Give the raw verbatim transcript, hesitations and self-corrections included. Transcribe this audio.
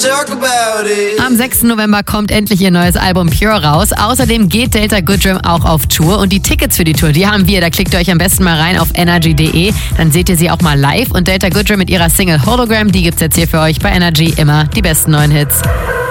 talk about it. Am sechsten November kommt endlich ihr neues Album Pure raus. Außerdem geht Delta Goodrem auch auf Tour. Und die Tickets für die Tour, die haben wir. Da klickt ihr euch am besten mal rein auf energy punkt de. Dann seht ihr sie auch mal live. Und Delta Goodrem mit ihrer Single Hologram, die gibt's jetzt hier für euch bei Energy. Immer die besten neuen Hits.